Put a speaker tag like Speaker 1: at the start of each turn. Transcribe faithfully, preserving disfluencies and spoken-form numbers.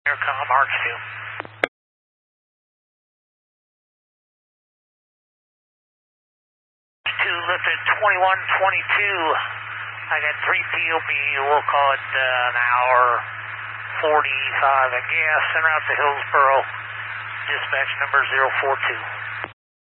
Speaker 1: Aircom Arch two. two lifted twenty-one twenty-two. I got three P O B, we'll call it uh, an hour forty-five of gas, en route to Hillsboro. Dispatch number zero four two.